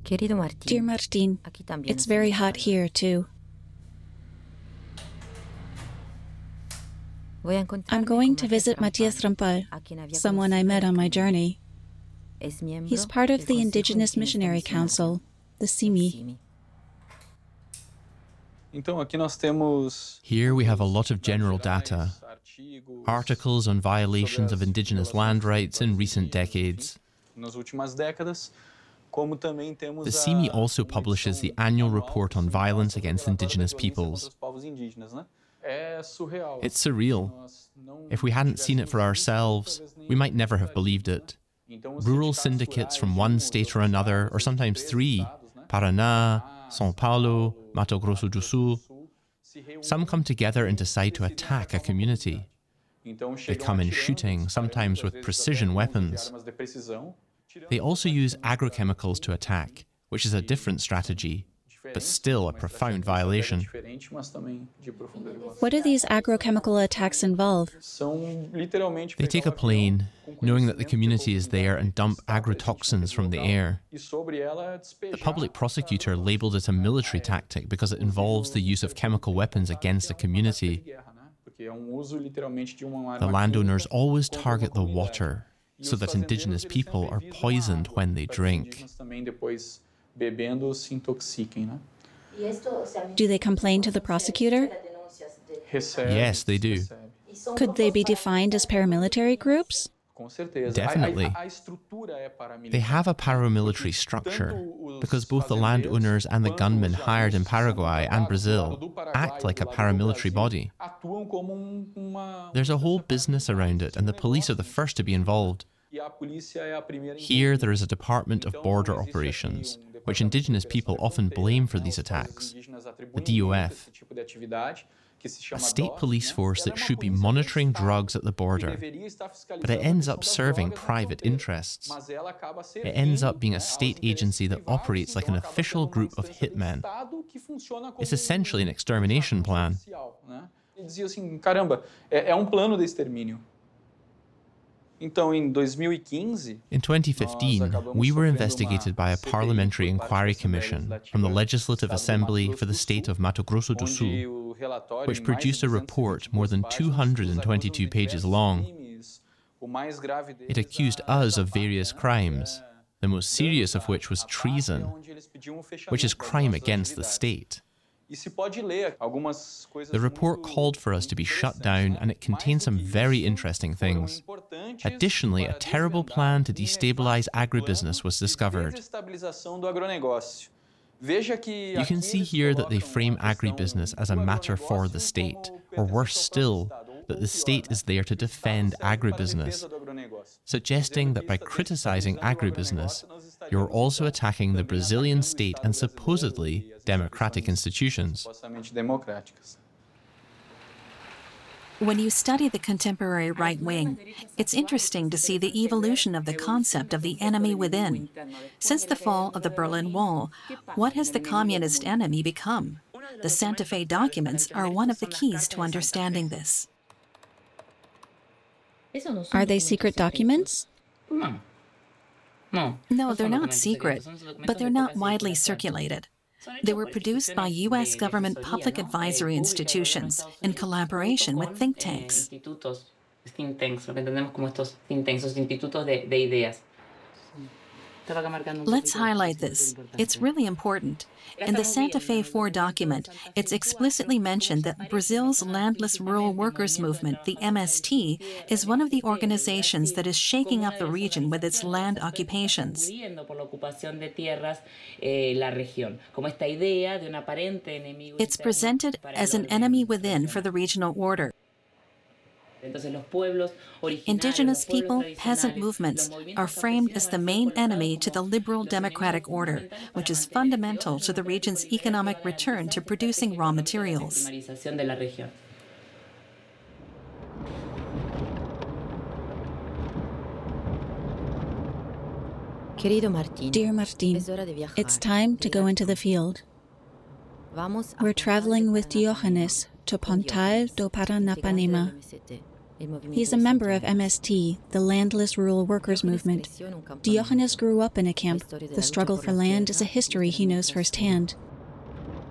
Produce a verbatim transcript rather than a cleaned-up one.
Dear Martin, it's very hot here, too. I'm going to visit Matias Rampal, someone I met on my journey. He's part of the Indigenous Missionary Council, the C I M I. Here we have a lot of general data, articles on violations of indigenous land rights in recent decades. The C I M I also publishes the annual report on violence against indigenous peoples. It's surreal. If we hadn't seen it for ourselves, we might never have believed it. Rural syndicates from one state or another, or sometimes three, Paraná, São Paulo, Mato Grosso do Sul, some come together and decide to attack a community. They come in shooting, sometimes with precision weapons. They also use agrochemicals to attack, which is a different strategy, but still a profound violation. What do these agrochemical attacks involve? They take a plane, knowing that the community is there, and dump agrotoxins from the air. The public prosecutor labeled it a military tactic because it involves the use of chemical weapons against a community. The landowners always target the water, so that indigenous people are poisoned when they drink. Do they complain to the prosecutor? Yes, they do. Could they be defined as paramilitary groups? Definitely. They have a paramilitary structure because both the landowners and the gunmen hired in Paraguay and Brazil act like a paramilitary body. There's a whole business around it, and the police are the first to be involved. Here there is a Department of Border Operations, which indigenous people often blame for these attacks, the D O F, a state police force that should be monitoring drugs at the border, but it ends up serving private interests. It ends up being a state agency that operates like an official group of hitmen. It's essentially an extermination plan. In twenty fifteen, we were investigated by a parliamentary inquiry commission from the Legislative Assembly for the state of Mato Grosso do Sul, which produced a report more than two hundred twenty-two pages long. It accused us of various crimes, the most serious of which was treason, which is crime against the state. The report called for us to be shut down, and it contained some very interesting things. Additionally, a terrible plan to destabilize agribusiness was discovered. You can see here that they frame agribusiness as a matter for the state, or worse still, that the state is there to defend agribusiness, suggesting that by criticizing agribusiness, you're also attacking the Brazilian state and supposedly democratic institutions. When you study the contemporary right wing, it's interesting to see the evolution of the concept of the enemy within. Since the fall of the Berlin Wall, what has the communist enemy become? The Santa Fe documents are one of the keys to understanding this. Are they secret documents? No, they're not secret, but they're not widely circulated. They were produced by U S government public advisory institutions in collaboration with think tanks. Let's highlight this. It's really important. In the Santa Fe four document, it's explicitly mentioned that Brazil's Landless Rural Workers Movement, the M S T, is one of the organizations that is shaking up the region with its land occupations. It's presented as an enemy within for the regional order. Indigenous people, peasant movements are framed as the main enemy to the liberal democratic order, which is fundamental to the region's economic return to producing raw materials. Dear Martin, it's time to go into the field. We're traveling with Diogenes to Pontal do Paranapanema. He's a member of M S T, the Landless Rural Workers Movement. Diogenes grew up in a camp. The struggle for land is a history he knows firsthand.